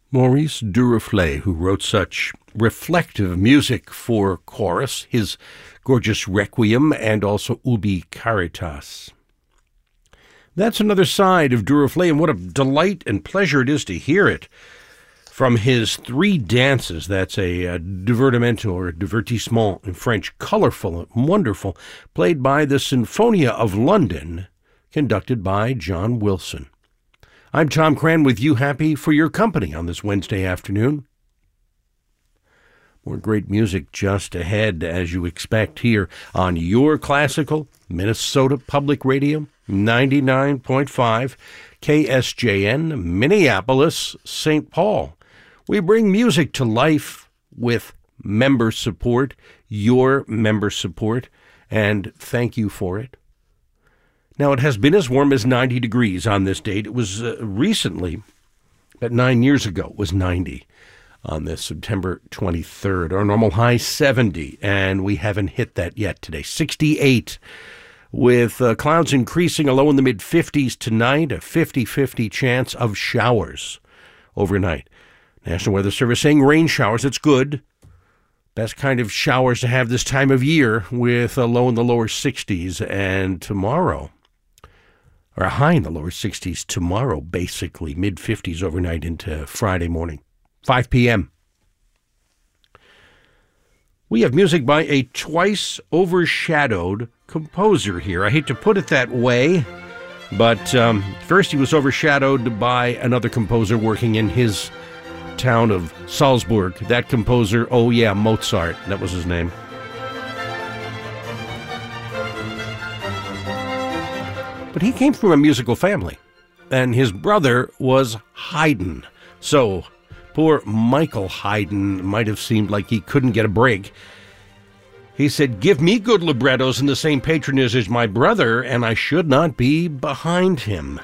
Maurice Duruflé, who wrote such reflective music for chorus, his gorgeous Requiem and also Ubi Caritas. That's another side of Duruflé, and what a delight and pleasure it is to hear it from his three dances. That's a divertimento or divertissement in French, colorful and wonderful, played by the Sinfonia of London, conducted by John Wilson. I'm Tom Cran with you, happy for your company on this Wednesday afternoon. More great music just ahead, as you expect, here on your classical Minnesota Public Radio, 99.5 KSJN, Minneapolis, St. Paul. We bring music to life with member support, your member support, and thank you for it. Now, it has been as warm as 90 degrees on this date. It was recently, about 9 years ago, it was 90 on this September 23rd. Our normal high 70, and we haven't hit that yet today. 68, with clouds increasing, a low in the mid-50s tonight, a 50-50 chance of showers overnight. National Weather Service saying rain showers, it's good. Best kind of showers to have this time of year, with a low in the lower 60s, and tomorrow, or a high in the lower 60s tomorrow, basically, mid-50s overnight into Friday morning, 5 p.m. We have music by a twice overshadowed composer here. I hate to put it that way, but first he was overshadowed by another composer working in his town of Salzburg. That composer, oh yeah, Mozart, that was his name. But he came from a musical family, and his brother was Haydn. So poor Michael Haydn might have seemed like he couldn't get a break. He said, give me good librettos in the same patronage as my brother, and I should not be behind him.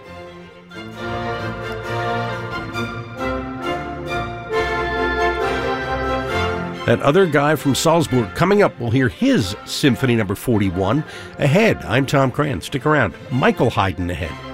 That other guy from Salzburg, coming up, we'll hear his Symphony No. 41. Ahead, I'm Tom Cran. Stick around. Michael Haydn ahead.